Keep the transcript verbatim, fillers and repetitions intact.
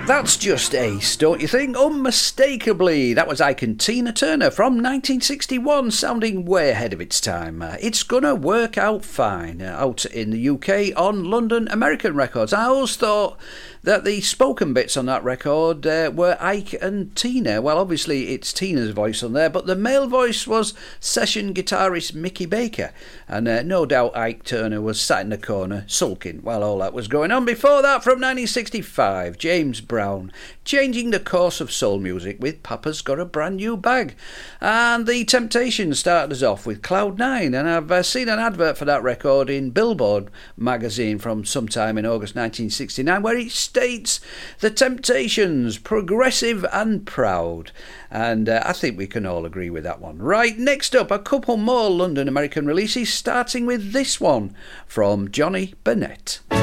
That's just ace, don't you think? Unmistakably. That was Ike and Tina Turner from nineteen sixty-one, sounding way ahead of its time. Uh, it's gonna work out fine. Uh, out in the U K on London American Records. I always thought that the spoken bits on that record uh, were Ike and Tina. Well, obviously it's Tina's voice on there, but the male voice was session guitarist Mickey Baker. And uh, no doubt Ike Turner was sat in the corner sulking while all that was going on. Before that, from nineteen sixty-five, James Brown, changing the course of soul music with Papa's Got a Brand New Bag. And the Temptations started us off with Cloud Nine, and I've uh, seen an advert for that record in Billboard magazine from sometime in August nineteen sixty-nine, where it states The Temptations, progressive and proud. And uh, I think we can all agree with that one. Right, next up, a couple more London American releases, starting with this one from Johnny Burnett.